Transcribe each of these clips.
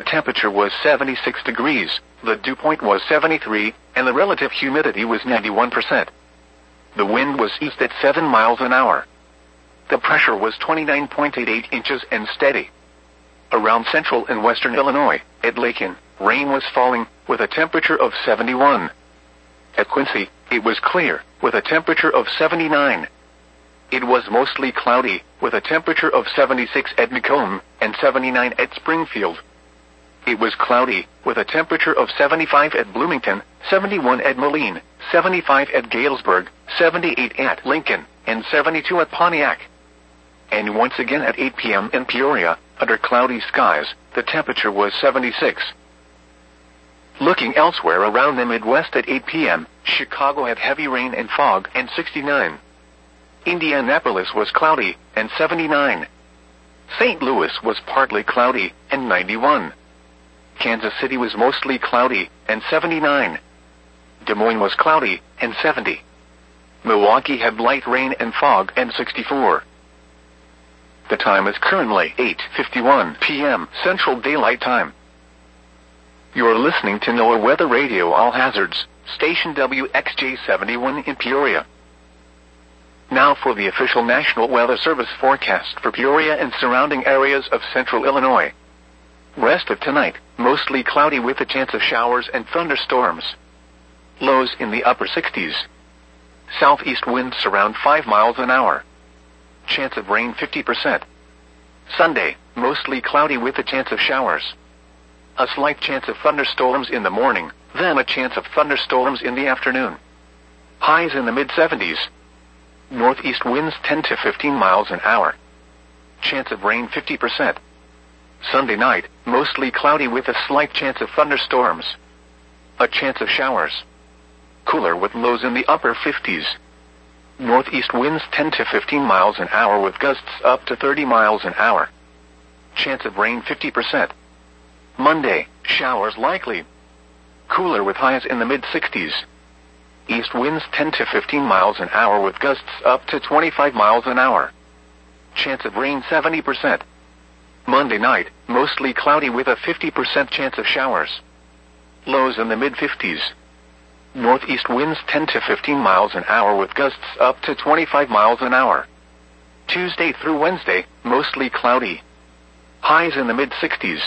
temperature was 76 degrees, the dew point was 73, and the relative humidity was 91%. The wind was east at 7 miles an hour. The pressure was 29.88 inches and steady. Around central and western Illinois, at Lakin, rain was falling, with a temperature of 71. At Quincy, it was clear, with a temperature of 79. It was mostly cloudy, with a temperature of 76 at Macomb, and 79 at Springfield. It was cloudy, with a temperature of 75 at Bloomington, 71 at Moline, 75 at Galesburg, 78 at Lincoln, and 72 at Pontiac. And once again at 8 p.m. in Peoria, under cloudy skies, the temperature was 76. Looking elsewhere around the Midwest at 8 p.m., Chicago had heavy rain and fog and 69. Indianapolis was cloudy and 79. St. Louis was partly cloudy and 91. Kansas City was mostly cloudy and 79. Des Moines was cloudy and 70. Milwaukee had light rain and fog and 64. The time is currently 8:51 p.m. Central Daylight Time. You're listening to NOAA Weather Radio All Hazards, station WXJ71 in Peoria. Now for the official National Weather Service forecast for Peoria and surrounding areas of central Illinois. Rest of tonight, mostly cloudy with a chance of showers and thunderstorms. Lows in the upper 60s. Southeast winds around 5 miles an hour. Chance of rain 50%. Sunday, mostly cloudy with a chance of showers. A slight chance of thunderstorms in the morning, then a chance of thunderstorms in the afternoon. Highs in the mid-70s. Northeast winds 10 to 15 miles an hour. Chance of rain 50%. Sunday night, mostly cloudy with a slight chance of thunderstorms. A chance of showers. Cooler with lows in the upper 50s. Northeast winds 10 to 15 miles an hour with gusts up to 30 miles an hour. Chance of rain 50%. Monday, showers likely. Cooler with highs in the mid-60s. East winds 10 to 15 miles an hour with gusts up to 25 miles an hour. Chance of rain 70%. Monday night, mostly cloudy with a 50% chance of showers. Lows in the mid-50s. Northeast winds 10 to 15 miles an hour with gusts up to 25 miles an hour. Tuesday through Wednesday, mostly cloudy. Highs in the mid-60s.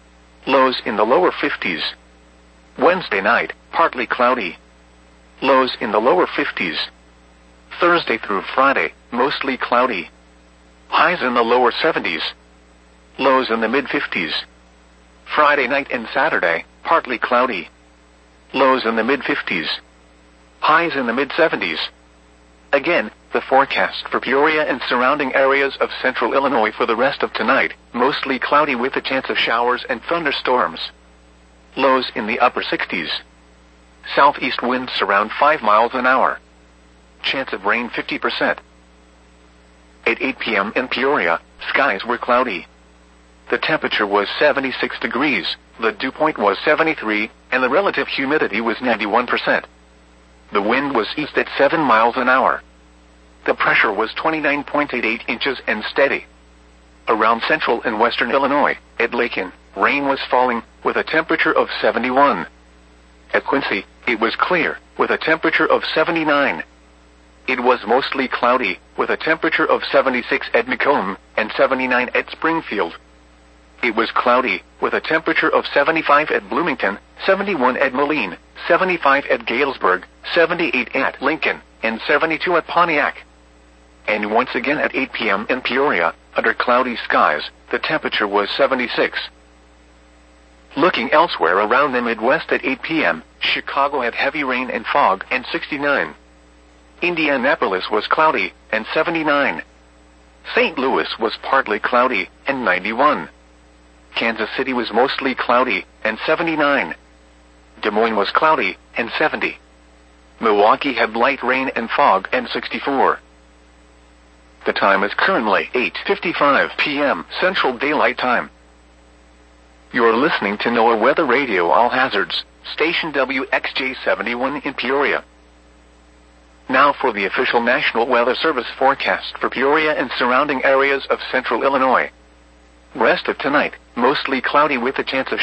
Lows in the lower 50s. Wednesday night, partly cloudy. Lows in the lower 50s. Thursday through Friday, mostly cloudy. Highs in the lower 70s. Lows in the mid-50s. Friday night and Saturday, partly cloudy. Lows in the mid-50s. Highs in the mid-70s. Again, the forecast for Peoria and surrounding areas of central Illinois for the rest of tonight, mostly cloudy with a chance of showers and thunderstorms. Lows in the upper 60s. Southeast winds around 5 miles an hour. Chance of rain 50%. At 8 p.m. in Peoria, skies were cloudy. The temperature was 76 degrees, the dew point was 73, and the relative humidity was 91%. The wind was east at 7 miles an hour. The pressure was 29.88 inches and steady. Around central and western Illinois, at Lakin, rain was falling, with a temperature of 71. At Quincy, it was clear, with a temperature of 79. It was mostly cloudy, with a temperature of 76 at Macomb, and 79 at Springfield. It was cloudy, with a temperature of 75 at Bloomington, 71 at Moline, 75 at Galesburg, 78 at Lincoln, and 72 at Pontiac. And once again at 8 p.m. in Peoria, under cloudy skies, the temperature was 76. Looking elsewhere around the Midwest at 8 p.m., Chicago had heavy rain and fog and 69. Indianapolis was cloudy and 79. St. Louis was partly cloudy and 91. Kansas City was mostly cloudy and 79. Des Moines was cloudy and 70. Milwaukee had light rain and fog and 64. The time is currently 8:55 p.m. Central Daylight Time. You're listening to NOAA Weather Radio All Hazards, station WXJ71 in Peoria. Now for the official National Weather Service forecast for Peoria and surrounding areas of central Illinois. Rest of tonight, mostly cloudy with a chance of